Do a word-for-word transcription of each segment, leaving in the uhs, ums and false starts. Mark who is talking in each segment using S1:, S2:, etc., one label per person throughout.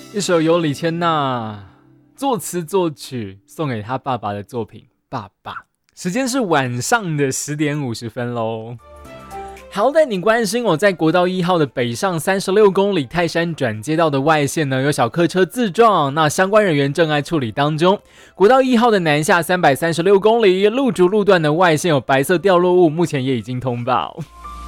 S1: 一首由李千娜作词作曲送给他爸爸的作品《爸爸》。时间是晚上的十点五十分喽。好，带你关心我在国道一号的北上三十六公里泰山转接道的外线呢，有小客车自撞，那相关人员正在处理当中。国道一号的南下三百三十六公里路竹路段的外线有白色掉落物，目前也已经通报。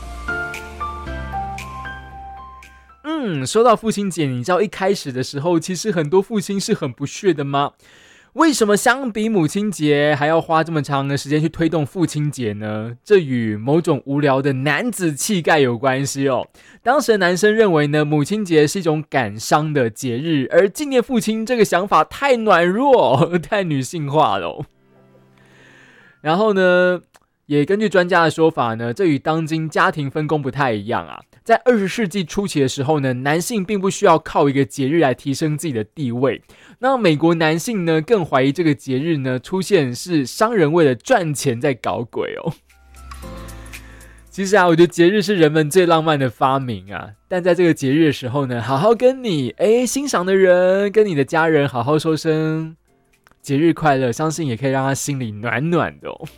S1: 嗯，说到父亲节，你知道一开始的时候，其实很多父亲是很不屑的吗？为什么相比母亲节还要花这么长的时间去推动父亲节呢？这与某种无聊的男子气概有关系哦。当时的男生认为呢，母亲节是一种感伤的节日，而纪念父亲这个想法太软弱，太女性化了哦。然后呢，也根据专家的说法呢，这与当今家庭分工不太一样啊。在二十世纪初期的时候呢，男性并不需要靠一个节日来提升自己的地位。那美国男性呢，更怀疑这个节日呢出现是商人为了赚钱在搞鬼哦。其实啊，我觉得节日是人们最浪漫的发明啊。但在这个节日的时候呢，好好跟你诶欣赏的人，跟你的家人好好说声节日快乐，相信也可以让他心里暖暖的哦。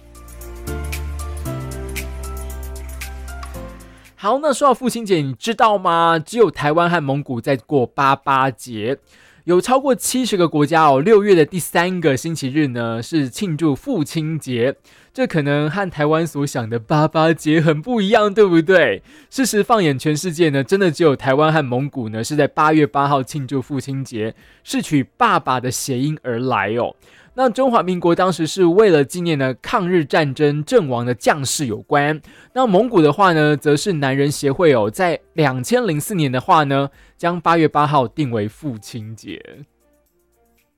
S1: 好，那说到父亲节，你知道吗？只有台湾和蒙古在过八八节，有超过七十个国家哦。六月的第三个星期日呢，是庆祝父亲节。这可能和台湾所想的八八节很不一样，对不对？事实放眼全世界呢，真的只有台湾和蒙古呢是在八月八号庆祝父亲节，是取爸爸的谐音而来哦。那中华民国当时是为了纪念呢抗日战争阵亡的将士有关。那蒙古的话呢，则是男人协会哦，在两千零四年的话呢，将八月八号定为父亲节。